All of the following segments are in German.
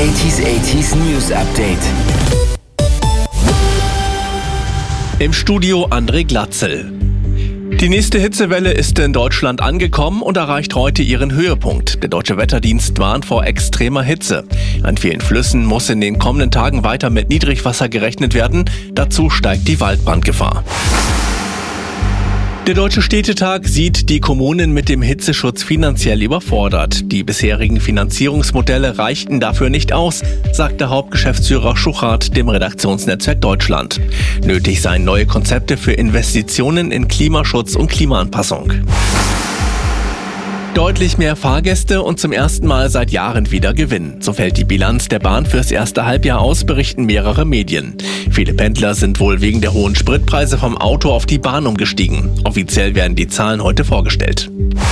80s News Update. Im Studio André Glatzel. Die nächste Hitzewelle ist in Deutschland angekommen und erreicht heute ihren Höhepunkt. Der Deutsche Wetterdienst warnt vor extremer Hitze. An vielen Flüssen muss in den kommenden Tagen weiter mit Niedrigwasser gerechnet werden. Dazu steigt die Waldbrandgefahr. Der Deutsche Städtetag sieht die Kommunen mit dem Hitzeschutz finanziell überfordert. Die bisherigen Finanzierungsmodelle reichten dafür nicht aus, sagte Hauptgeschäftsführer Schuchart dem Redaktionsnetzwerk Deutschland. Nötig seien neue Konzepte für Investitionen in Klimaschutz und Klimaanpassung. Deutlich mehr Fahrgäste und zum ersten Mal seit Jahren wieder Gewinn. So fällt die Bilanz der Bahn fürs erste Halbjahr aus, berichten mehrere Medien. Viele Pendler sind wohl wegen der hohen Spritpreise vom Auto auf die Bahn umgestiegen. Offiziell werden die Zahlen heute vorgestellt.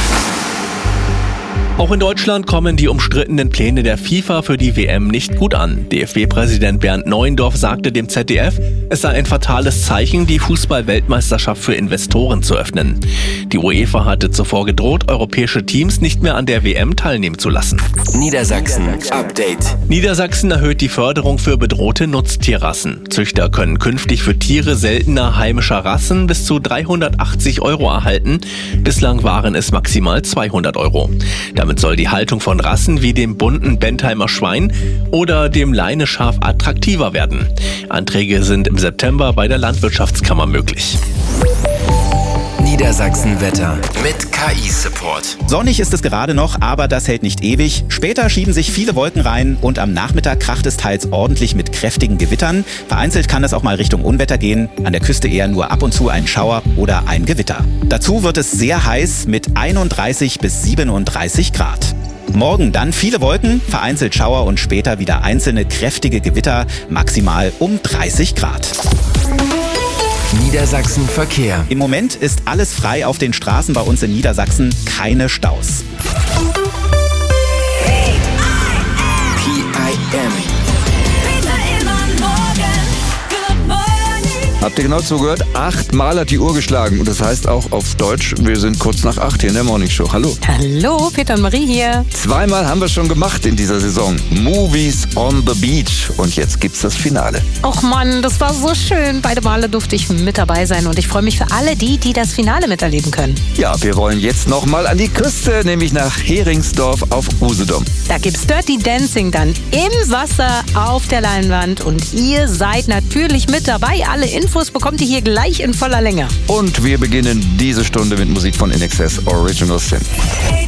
Auch in Deutschland kommen die umstrittenen Pläne der FIFA für die WM nicht gut an. DFB-Präsident Bernd Neuendorf sagte dem ZDF, es sei ein fatales Zeichen, die Fußball-Weltmeisterschaft für Investoren zu öffnen. Die UEFA hatte zuvor gedroht, europäische Teams nicht mehr an der WM teilnehmen zu lassen. Niedersachsen Update. Niedersachsen erhöht die Förderung für bedrohte Nutztierrassen. Züchter können künftig für Tiere seltener heimischer Rassen bis zu 380 € erhalten. Bislang waren es maximal 200 €. Damit soll die Haltung von Rassen wie dem bunten Bentheimer Schwein oder dem Leineschaf attraktiver werden. Anträge sind im September bei der Landwirtschaftskammer möglich. Niedersachsen Wetter mit KI-Support. Sonnig ist es gerade noch, aber das hält nicht ewig. Später schieben sich viele Wolken rein und am Nachmittag kracht es teils ordentlich mit kräftigen Gewittern. Vereinzelt kann es auch mal Richtung Unwetter gehen. An der Küste eher nur ab und zu ein Schauer oder ein Gewitter. Dazu wird es sehr heiß mit 31 bis 37 Grad. Morgen dann viele Wolken, vereinzelt Schauer und später wieder einzelne kräftige Gewitter, maximal um 30 Grad. Niedersachsen Verkehr. Im Moment ist alles frei auf den Straßen bei uns in Niedersachsen, keine Staus. PIM. Habt ihr genau zugehört? 8-mal hat die Uhr geschlagen. Und das heißt auch auf Deutsch, wir sind kurz nach 8 hier in der Morning Show. Hallo. Hallo, Peter und Marie hier. 2-mal haben wir es schon gemacht in dieser Saison. Movies on the Beach. Und jetzt gibt's das Finale. Och Mann, das war so schön. Beide Male durfte ich mit dabei sein. Und ich freue mich für alle die das Finale miterleben können. Ja, wir wollen jetzt nochmal an die Küste, nämlich nach Heringsdorf auf Usedom. Da gibt's Dirty Dancing dann im Wasser auf der Leinwand. Und ihr seid natürlich mit dabei. Alle Infos bekommt ihr hier gleich in voller Länge. Und wir beginnen diese Stunde mit Musik von INXS Original Sin.